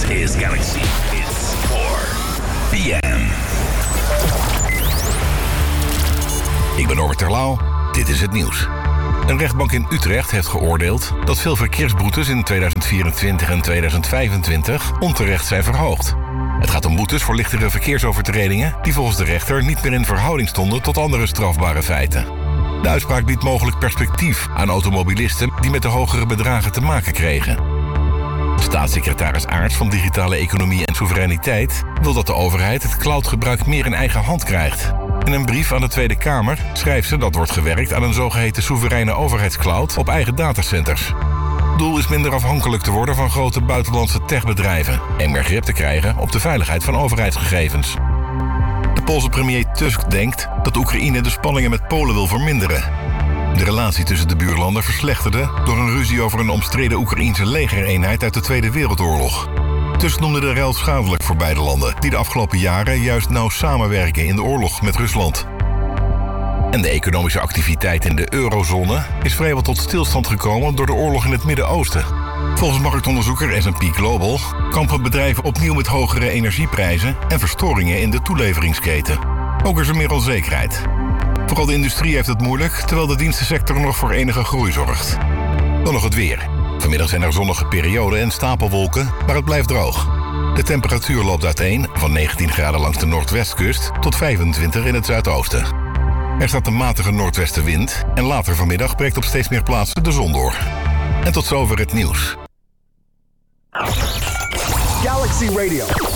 is Galaxy. It's 4 p.m. Ik ben Norbert Terlouw. Dit is het nieuws. Een rechtbank in Utrecht heeft geoordeeld dat veel verkeersboetes in 2024 en 2025 onterecht zijn verhoogd. Het gaat om boetes voor lichtere verkeersovertredingen die volgens de rechter niet meer in verhouding stonden tot andere strafbare feiten. De uitspraak biedt mogelijk perspectief aan automobilisten die met de hogere bedragen te maken kregen. Staatssecretaris Aerts van Digitale Economie en Soevereiniteit wil dat de overheid het cloudgebruik meer in eigen hand krijgt. In een brief aan de Tweede Kamer schrijft ze dat wordt gewerkt aan een zogeheten soevereine overheidscloud op eigen datacenters. Doel is minder afhankelijk te worden van grote buitenlandse techbedrijven en meer grip te krijgen op de veiligheid van overheidsgegevens. De Poolse premier Tusk denkt dat Oekraïne de spanningen met Polen wil verminderen. De relatie tussen de buurlanden verslechterde door een ruzie over een omstreden Oekraïense legereenheid uit de Tweede Wereldoorlog. Tusk noemde de ruil schadelijk voor beide landen, die de afgelopen jaren juist nauw samenwerken in de oorlog met Rusland. En de economische activiteit in de eurozone is vrijwel tot stilstand gekomen door de oorlog in het Midden-Oosten. Volgens marktonderzoeker S&P Global kampen bedrijven opnieuw met hogere energieprijzen en verstoringen in de toeleveringsketen. Ook is er meer onzekerheid. Vooral de industrie heeft het moeilijk, terwijl de dienstensector nog voor enige groei zorgt. Dan nog het weer. Vanmiddag zijn er zonnige perioden en stapelwolken, maar het blijft droog. De temperatuur loopt uiteen van 19 graden langs de noordwestkust tot 25 in het zuidoosten. Er staat een matige noordwestenwind en later vanmiddag breekt op steeds meer plaatsen de zon door. En tot zover het nieuws. Galaxy Radio.